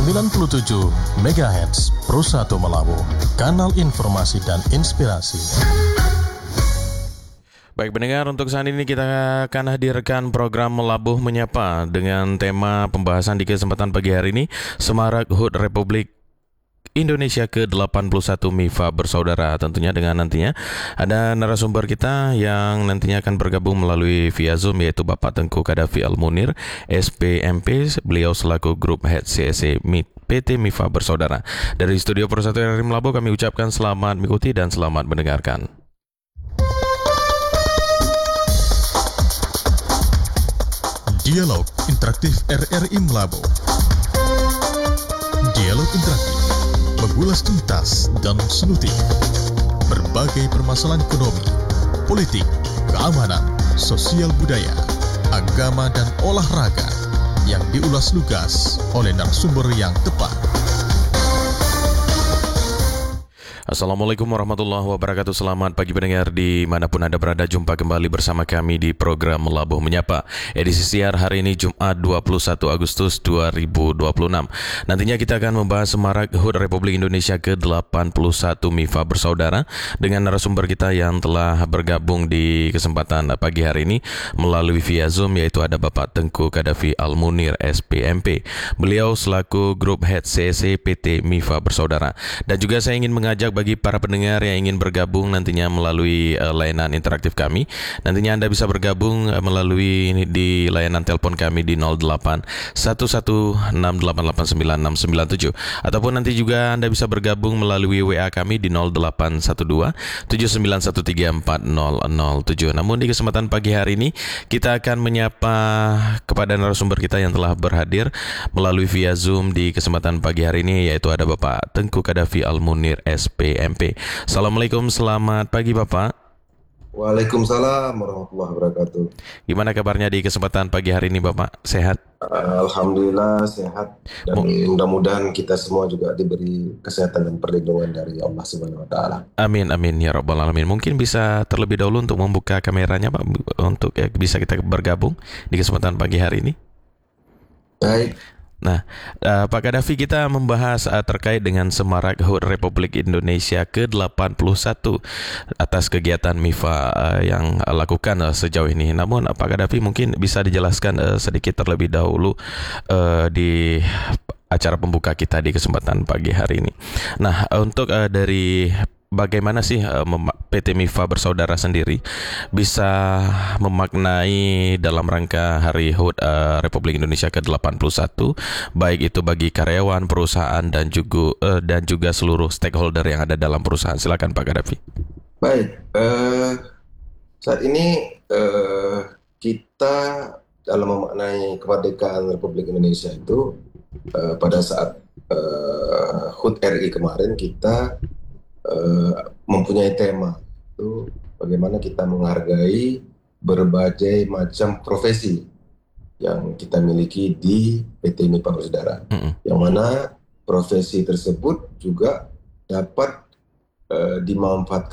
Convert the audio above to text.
97 MHz Pro 1 Melabu, kanal informasi dan inspirasi. Baik pendengar, untuk saat ini kita akan hadirkan program Melabuh Menyapa dengan tema pembahasan di kesempatan pagi hari ini, Semarak HUT Republik Indonesia ke-81 MIFA bersaudara. Tentunya dengan nantinya ada narasumber kita yang nantinya akan bergabung melalui via Zoom, yaitu Bapak Tengku Kadafi Al-Munir, SPMP. Beliau selaku Grup Head CSE PT MIFA bersaudara. Dari studio Pro 1 RRI Melabuh kami ucapkan selamat mengikuti dan selamat mendengarkan. Dialog Interaktif RRI Melabuh. Dialog interaktif mengulas tuntas dan solutif berbagai permasalahan ekonomi, politik, keamanan, sosial budaya, agama, dan olahraga yang diulas lugas oleh narasumber yang tepat. Assalamualaikum warahmatullahi wabarakatuh. Selamat pagi pendengar dimanapun Anda berada. Jumpa kembali bersama kami di program Melabuh Menyapa edisi siar hari ini Jumat 21 Agustus 2026. Nantinya kita akan membahas Semarak HUT Republik Indonesia ke-81 MIFA bersaudara dengan narasumber kita yang telah bergabung di kesempatan pagi hari ini melalui via Zoom, yaitu ada Bapak Tengku Kadafi Al-Munir SPMP. Beliau selaku Grup Head CSE PT MIFA bersaudara. Dan juga saya ingin mengajak bagi para pendengar yang ingin bergabung nantinya melalui layanan interaktif kami. Nantinya Anda bisa bergabung melalui di layanan telepon kami di 08 116889697, ataupun nanti juga Anda bisa bergabung melalui WA kami di 0812 79134007. Namun di kesempatan pagi hari ini kita akan menyapa kepada narasumber kita yang telah berhadir melalui via Zoom di kesempatan pagi hari ini, yaitu ada Bapak Tengku Kadafi Al-Munir SPMP. Assalamualaikum, selamat pagi Bapak. Waalaikumsalam warahmatullahi wabarakatuh. Gimana kabarnya di kesempatan pagi hari ini Bapak? Sehat? Alhamdulillah sehat, dan mudah-mudahan kita semua juga diberi kesehatan dan perlindungan dari Allah Subhanahu wa taala. Amin amin ya rabbal alamin. Mungkin bisa terlebih dahulu untuk membuka kameranya Pak, untuk bisa kita bergabung di kesempatan pagi hari ini. Baik. Nah, Pak Kadafi, kita membahas terkait dengan Semarak HUT Republik Indonesia ke-81 atas kegiatan MIFA yang lakukan sejauh ini. Namun Pak Kadafi mungkin bisa dijelaskan sedikit terlebih dahulu di acara pembuka kita di kesempatan pagi hari ini. Nah, untuk dari bagaimana sih PT MIFA bersaudara sendiri bisa memaknai dalam rangka Hari HUT Republik Indonesia ke-81, baik itu bagi karyawan, perusahaan, dan juga seluruh stakeholder yang ada dalam perusahaan. Silakan Pak Kadafi. Baik, saat ini kita dalam memaknai kemerdekaan Republik Indonesia itu pada saat HUT RI kemarin kita mempunyai tema itu bagaimana kita menghargai berbagai macam profesi yang kita miliki di PT MIFA bersaudara, yang mana profesi tersebut juga dapat dimanfaatkan